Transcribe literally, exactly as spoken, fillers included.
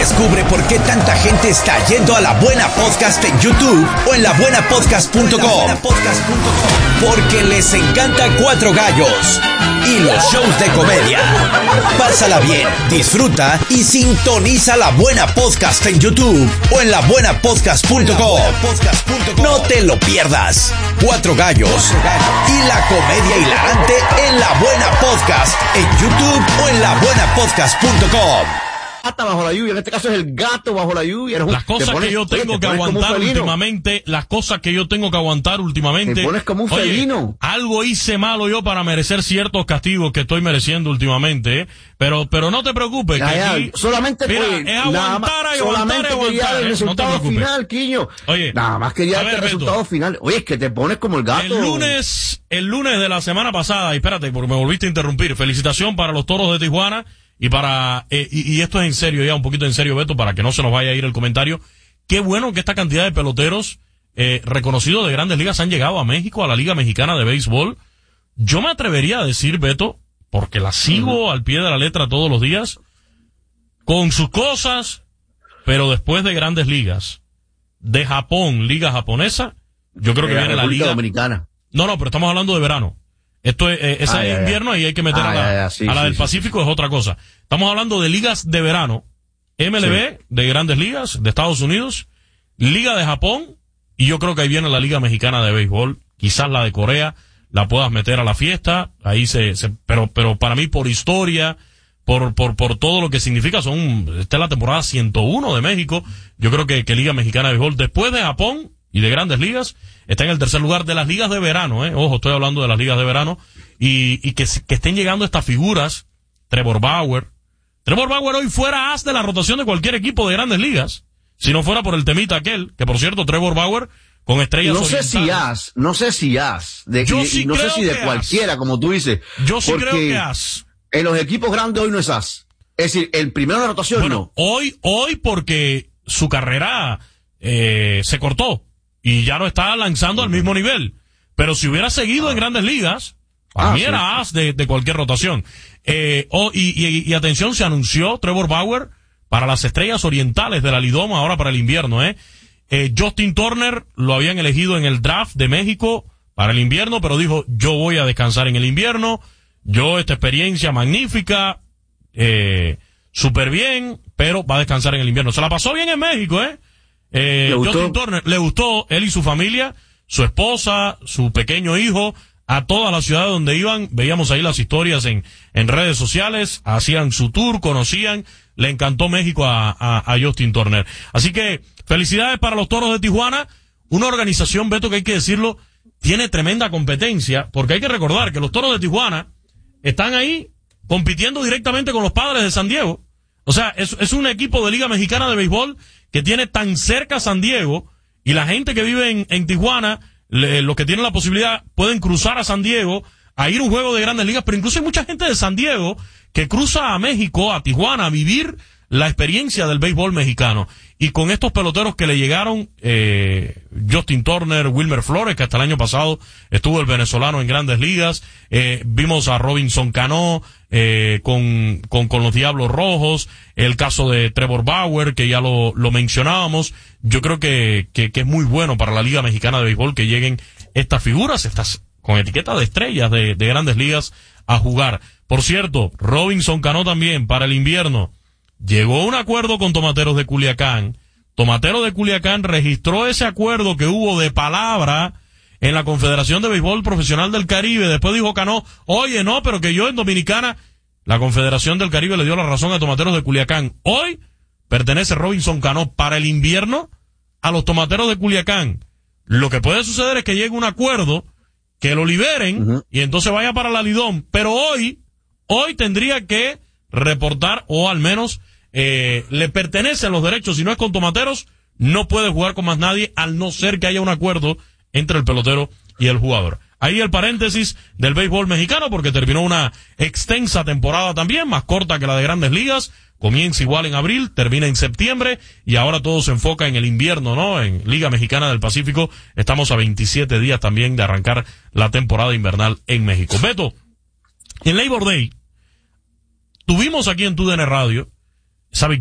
Descubre por qué tanta gente está yendo a La Buena Podcast en YouTube o en la buena podcast punto com. Porque les encanta Cuatro Gallos y los shows de comedia. Pásala bien, disfruta y sintoniza La Buena Podcast en YouTube o en la buena podcast punto com. No te lo pierdas. Cuatro Gallos y la comedia hilarante en La Buena Podcast en YouTube o en la buena podcast punto com. Gata bajo la lluvia, en este caso es el gato bajo la lluvia. Eres un, las cosas pones, que yo tengo que aguantar últimamente, las cosas que yo tengo que aguantar últimamente. Te pones como un Oye, felino. Algo hice malo yo para merecer ciertos castigos que estoy mereciendo últimamente, ¿eh? pero pero no te preocupes. Ya, que ya, aquí, solamente mira, fue, es aguantar, más, y aguantar, y aguantar. El ¿eh? resultado No te final, Quiño. Oye, nada más quería ver, el Beto, resultado final. Oye, es que te pones como el gato. El lunes, el lunes de la semana pasada, y espérate, porque me volviste a interrumpir. Felicitación para los Toros de Tijuana. Y para, eh, y, y esto es en serio, ya un poquito en serio, Beto, para que no se nos vaya a ir el comentario. Qué bueno que esta cantidad de peloteros eh, reconocidos de grandes ligas han llegado a México, a la Liga Mexicana de Béisbol. Yo me atrevería a decir, Beto, porque la sigo uh-huh. al pie de la letra todos los días, con sus cosas, pero después de grandes ligas, de Japón, liga japonesa, yo creo que la viene República la liga Dominicana. No, no, pero estamos hablando de verano. Esto es, eh, esa ah, es ya, invierno ya. y hay que meter ah, a la, ya, ya, sí, a la sí, del sí, Pacífico, sí. es otra cosa. Estamos hablando de ligas de verano, M L B sí. de grandes ligas de Estados Unidos, Liga de Japón, y yo creo que ahí viene la Liga Mexicana de Béisbol, quizás la de Corea, la puedas meter a la fiesta, ahí se, se pero, pero para mí por historia, por, por, por todo lo que significa, son, esta es la temporada ciento uno de México, yo creo que, que Liga Mexicana de Béisbol, después de Japón y de grandes ligas, está en el tercer lugar de las ligas de verano, eh, ojo, estoy hablando de las ligas de verano, y, y que, que estén llegando estas figuras, Trevor Bauer. Trevor Bauer hoy fuera as de la rotación de cualquier equipo de grandes ligas, si no fuera por el temita aquel, que por cierto, Trevor Bauer con estrellas no sé orientales. si as, no sé si as, de, Yo y, sí y no sé si de que cualquiera, as. como tú dices. Yo sí porque creo que as. En los equipos grandes hoy no es as. Es decir, el primero de la rotación bueno, no. Hoy, hoy porque su carrera eh, se cortó y ya no está lanzando al mismo nivel. Pero si hubiera seguido en grandes ligas, para Ah, mí sí. era as de, de cualquier rotación. Eh, oh, y, y, y atención, se anunció Trevor Bauer para las estrellas orientales de la Lidom ahora para el invierno, ¿eh? eh Justin Turner lo habían elegido en el draft de México para el invierno, pero dijo, yo voy a descansar en el invierno, yo esta experiencia magnífica, eh, súper bien, pero va a descansar en el invierno. Se la pasó bien en México, ¿eh? eh ¿Le gustó? Justin Turner, le gustó, él y su familia, su esposa, su pequeño hijo, a toda la ciudad donde iban, veíamos ahí las historias en, en redes sociales, hacían su tour, conocían, le encantó México a, a, a Justin Turner. Así que, felicidades para los Toros de Tijuana, una organización, Beto, que hay que decirlo, tiene tremenda competencia, porque hay que recordar que los Toros de Tijuana están ahí compitiendo directamente con los Padres de San Diego. O sea, es, es un equipo de Liga Mexicana de Béisbol que tiene tan cerca a San Diego, y la gente que vive en, en Tijuana, Le, los que tienen la posibilidad pueden cruzar a San Diego a ir a un juego de grandes ligas, pero incluso hay mucha gente de San Diego que cruza a México, a Tijuana, a vivir la experiencia del béisbol mexicano. Y con estos peloteros que le llegaron, eh, Justin Turner, Wilmer Flores, que hasta el año pasado estuvo el venezolano en grandes ligas, eh, vimos a Robinson Cano, eh, con, con, con los Diablos Rojos, el caso de Trevor Bauer, que ya lo, lo mencionábamos. Yo creo que, que, que es muy bueno para la Liga Mexicana de Béisbol que lleguen estas figuras, estas con etiqueta de estrellas de, de grandes ligas a jugar. Por cierto, Robinson Cano también para el invierno llegó a un acuerdo con Tomateros de Culiacán. Tomateros de Culiacán registró ese acuerdo que hubo de palabra en la Confederación de Béisbol Profesional del Caribe. Después dijo Cano, oye, no, pero que yo en Dominicana, la Confederación del Caribe le dio la razón a Tomateros de Culiacán. Hoy pertenece Robinson Cano para el invierno a los Tomateros de Culiacán. Lo que puede suceder es que llegue un acuerdo, que lo liberen, uh-huh. y entonces vaya para la Lidom. Pero hoy, hoy tendría que reportar, o al menos eh, le pertenecen los derechos. Si no es con Tomateros, no puede jugar con más nadie, al no ser que haya un acuerdo entre el pelotero y el jugador. Ahí el paréntesis del béisbol mexicano, porque terminó una extensa temporada también, más corta que la de grandes ligas. Comienza igual en abril, termina en septiembre, y ahora todo se enfoca en el invierno, ¿no? En Liga Mexicana del Pacífico, estamos a veintisiete días también de arrancar la temporada invernal en México. Beto, en Labor Day, tuvimos aquí en T U D N Radio, esa